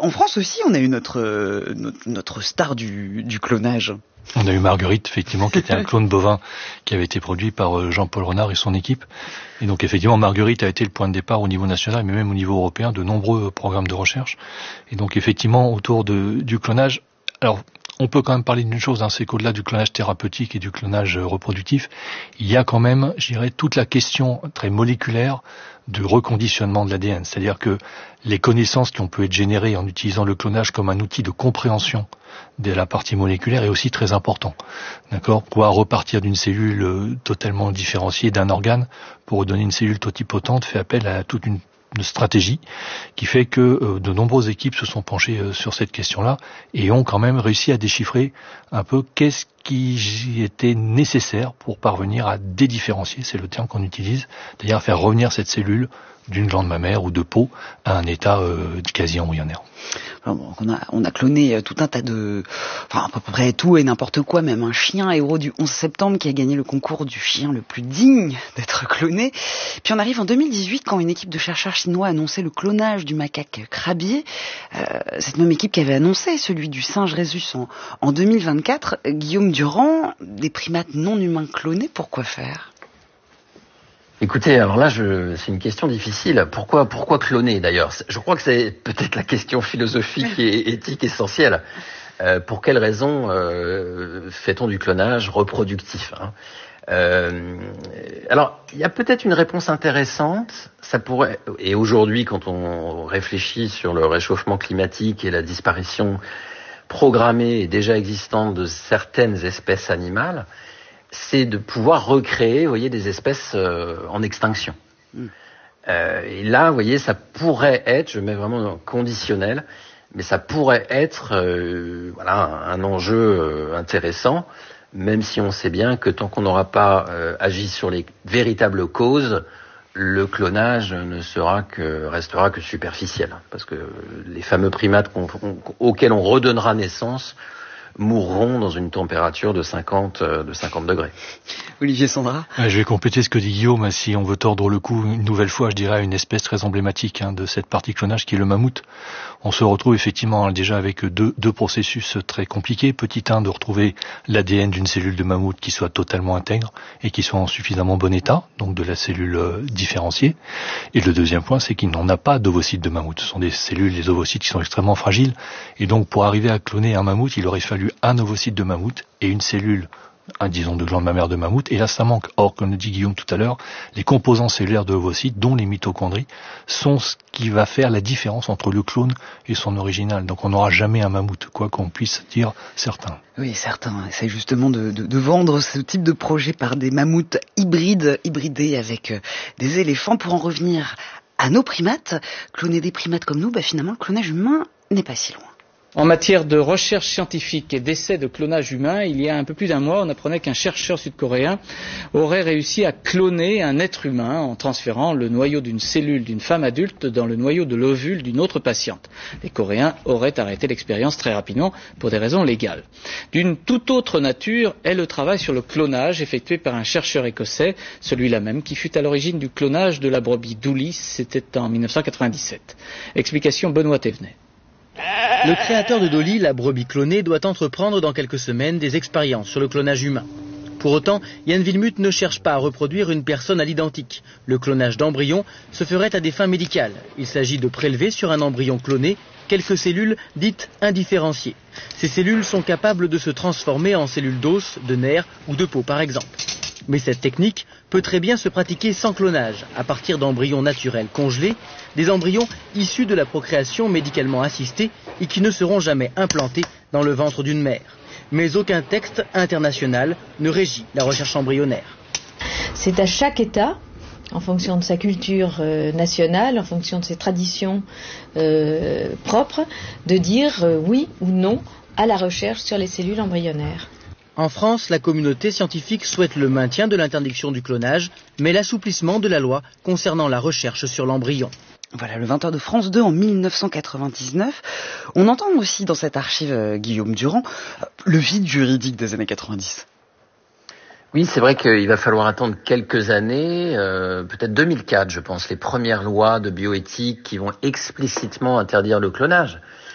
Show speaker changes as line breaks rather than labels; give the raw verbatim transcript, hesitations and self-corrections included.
en France aussi, on a eu notre, euh, notre, notre star du, du clonage.
On a eu Marguerite, effectivement, qui était un clone bovin qui avait été produit par Jean-Paul Renard et son équipe. Et donc, effectivement, Marguerite a été le point de départ au niveau national, mais même au niveau européen, de nombreux programmes de recherche. Et donc, effectivement, autour de, du clonage, alors, on peut quand même parler d'une chose, hein, c'est qu'au-delà du clonage thérapeutique et du clonage reproductif, il y a quand même, je dirais, toute la question très moléculaire du reconditionnement de l'A D N. C'est-à-dire que les connaissances qui ont pu être générées en utilisant le clonage comme un outil de compréhension de la partie moléculaire est aussi très important. D'accord ? Pouvoir repartir d'une cellule euh, totalement différenciée d'un organe pour donner une cellule totipotente fait appel à toute une une stratégie qui fait que euh, de nombreuses équipes se sont penchées euh, sur cette question-là et ont quand même réussi à déchiffrer un peu qu'est-ce qui était nécessaire pour parvenir à dédifférencier, c'est le terme qu'on utilise, c'est-à-dire à faire revenir cette cellule d'une glande mammaire ou de peau à un état euh, quasi embryonnaire.
Alors bon, on a on a cloné tout un tas de, enfin à peu près tout et n'importe quoi, même un chien héros du onze septembre qui a gagné le concours du chien le plus digne d'être cloné. Puis on arrive en deux mille dix-huit quand une équipe de chercheurs chinois a annoncé le clonage du macaque crabier. Euh, cette même équipe qui avait annoncé celui du singe rhésus en, en deux mille vingt-quatre. Guillaume Durand, des primates non humains clonés, pourquoi faire ?
Écoutez, alors là, je, c'est une question difficile. Pourquoi, pourquoi cloner d'ailleurs ? Je crois que c'est peut-être la question philosophique et éthique essentielle. Euh, pour quelles raisons euh, fait-on du clonage reproductif, hein ? euh, Alors, il y a peut-être une réponse intéressante. Ça pourrait, et aujourd'hui, quand on réfléchit sur le réchauffement climatique et la disparition programmée et déjà existante de certaines espèces animales, c'est de pouvoir recréer, vous voyez, des espèces euh, en extinction. Mm. Euh, et là, vous voyez, ça pourrait être, je mets vraiment un conditionnel, mais ça pourrait être, euh, voilà, un enjeu euh, intéressant, même si on sait bien que tant qu'on n'aura pas euh, agi sur les véritables causes, le clonage ne sera que restera que superficiel, parce que les fameux primates qu'on, on, auxquels on redonnera naissance mourront dans une température de cinquante, de cinquante degrés.
Olivier Sandra.
Ouais, je vais compléter ce que dit Guillaume. Si on veut tordre le cou une nouvelle fois, je dirais à une espèce très emblématique hein, de cette partie clonage qui est le mammouth. On se retrouve effectivement hein, déjà avec deux, deux processus très compliqués. Petit un, de retrouver l'A D N d'une cellule de mammouth qui soit totalement intègre et qui soit en suffisamment bon état, donc de la cellule euh, différenciée. Et le deuxième point, c'est qu'il n'en a pas d'ovocytes de mammouth. Ce sont des cellules, les ovocytes, qui sont extrêmement fragiles. Et donc, pour arriver à cloner un mammouth, il aurait fallu un ovocyte de mammouth et une cellule, un, disons, de glande mammaire de mammouth, et là ça manque. Or, comme le dit Guillaume tout à l'heure, les composants cellulaires de l'ovocyte, dont les mitochondries, sont ce qui va faire la différence entre le clone et son original. Donc on n'aura jamais un mammouth, quoi qu'on puisse dire certains.
Oui, certains essaient justement de, de, de vendre ce type de projet par des mammouths hybrides, hybridés avec euh, des éléphants. Pour en revenir à nos primates, cloner des primates comme nous, bah finalement le clonage humain n'est pas si loin.
En matière de recherche scientifique et d'essais de clonage humain, il y a un peu plus d'un mois, on apprenait qu'un chercheur sud-coréen aurait réussi à cloner un être humain en transférant le noyau d'une cellule d'une femme adulte dans le noyau de l'ovule d'une autre patiente. Les Coréens auraient arrêté l'expérience très rapidement pour des raisons légales. D'une toute autre nature est le travail sur le clonage effectué par un chercheur écossais, celui-là même qui fut à l'origine du clonage de la brebis Doulis, c'était en dix-neuf cent quatre-vingt-dix-sept. Explication Benoît Thévenet.
Le créateur de Dolly, la brebis clonée, doit entreprendre dans quelques semaines des expériences sur le clonage humain. Pour autant, Yann Wilmuth ne cherche pas à reproduire une personne à l'identique. Le clonage d'embryons se ferait à des fins médicales. Il s'agit de prélever sur un embryon cloné quelques cellules dites indifférenciées. Ces cellules sont capables de se transformer en cellules d'os, de nerfs ou de peau par exemple. Mais cette technique peut très bien se pratiquer sans clonage, à partir d'embryons naturels congelés, des embryons issus de la procréation médicalement assistée et qui ne seront jamais implantés dans le ventre d'une mère. Mais aucun texte international ne régit la recherche embryonnaire.
C'est à chaque État, en fonction de sa culture euh, nationale, en fonction de ses traditions euh, propres, de dire euh, oui ou non à la recherche sur les cellules embryonnaires.
En France, la communauté scientifique souhaite le maintien de l'interdiction du clonage, mais l'assouplissement de la loi concernant la recherche sur l'embryon.
Voilà, le vingt heures de France deux en dix-neuf cent quatre-vingt-dix-neuf. On entend aussi dans cette archive, euh, Guillaume Durand, euh, le vide juridique des années quatre-vingt-dix.
Oui, c'est vrai qu'il va falloir attendre quelques années, euh, peut-être deux mille quatre, je pense, les premières lois de bioéthique qui vont explicitement interdire le clonage.